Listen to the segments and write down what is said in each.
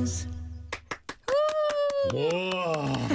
animals. Whoa.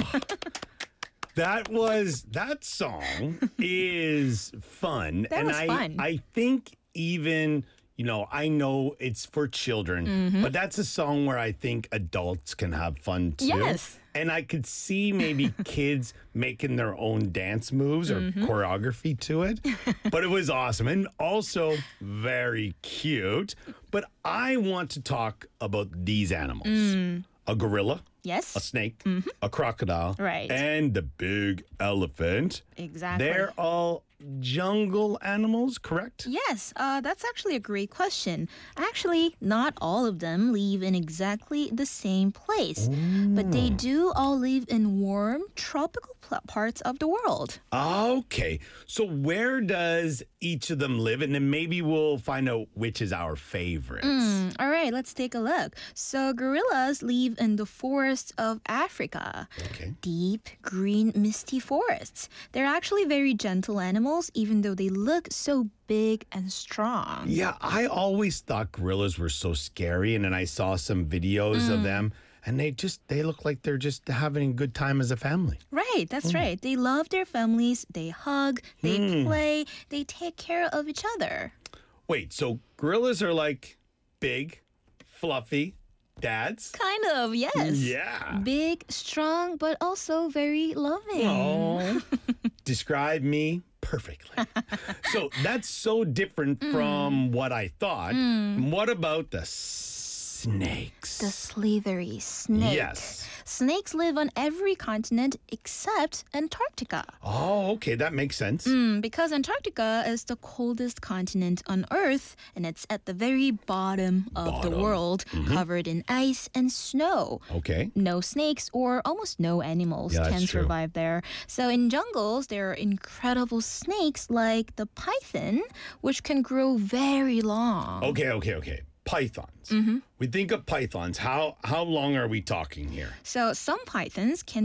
That song is fun. That was fun. I think even, I know it's for children, but that's a song where I think adults can have fun too. Yes. And I could see maybe kids making their own dance moves or choreography to it. But it was awesome and also very cute. But I want to talk about these animals. A gorilla. Yes. A snake, a crocodile, Right. and the big elephant. Exactly. They're all jungle animals, correct? Yes, that's actually a great question. Actually, not all of them live in exactly the same place, but they do all live in warm, tropical parts of the world. Okay, so where does each of them live? And then maybe we'll find out which is our favorites. All right, let's take a look. So, gorillas live in the forests of Africa. Okay. Deep, green, misty forests. They're actually very gentle animals, even though they look so big and strong. Yeah, I always thought gorillas were so scary, and then I saw some videos of them, and they look like they're just having a good time as a family. Right, that's right. They love their families, they hug, they play, they take care of each other. Wait, so gorillas are like big, fluffy dads? Kind of, yes. Yeah. Big, strong, but also very loving. Oh, describe me perfectly. So that's so different from what I thought. What about the snakes? The slithery snake. Yes. Snakes live on every continent except Antarctica. Oh, okay, that makes sense. Because Antarctica is the coldest continent on Earth, and it's at the very bottom of the world, covered in ice and snow. Okay. No snakes or almost no animals Yeah, that's can true. survive there. So in jungles, there are incredible snakes like the python, which can grow very long. Okay. Pythons. We think of pythons. How long are we talking here? So some pythons can